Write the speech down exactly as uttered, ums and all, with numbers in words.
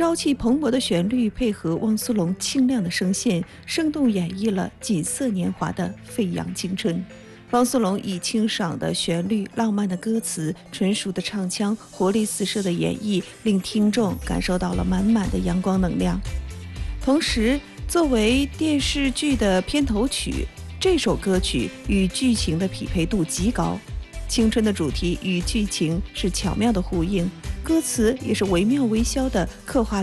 朝气蓬勃的旋律配合汪苏泷清亮的声线，生动演绎了锦瑟年华的飞扬青春。汪苏泷以清爽的旋律、浪漫的歌词、纯熟的唱腔、活力四射的演绎，令听众感受到了满满的阳光能量。同时，作为电视剧的片头曲，这首歌曲与剧情的匹配度极高，青春的主题与剧情是巧妙的呼应，歌词也是惟妙惟肖地刻画